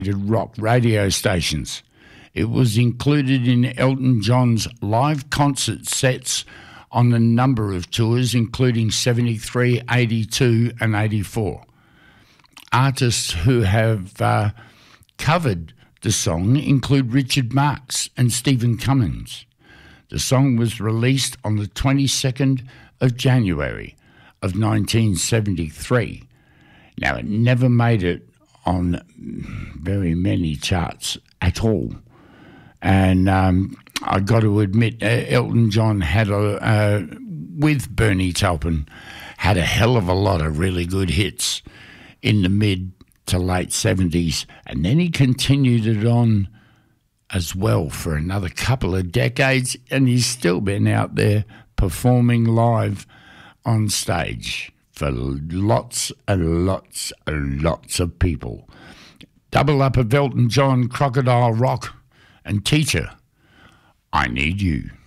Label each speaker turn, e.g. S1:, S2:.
S1: rock radio stations. It was included in Elton John's live concert sets on a number of tours, including 73, 82 and 84. Artists who have covered the song include Richard Marx and Stephen Cummins. The song was released on the 22nd of January of 1973. Now, it never made it on very many charts at all. And I got to admit, Elton John had, with Bernie Taupin, had a hell of a lot of really good hits in the mid to late 70s. And then he continued it on as well for another couple of decades, and he's still been out there performing live on stage for lots and lots and lots of people. Double up of Elton John, Crocodile Rock, and Teacher, I Need You.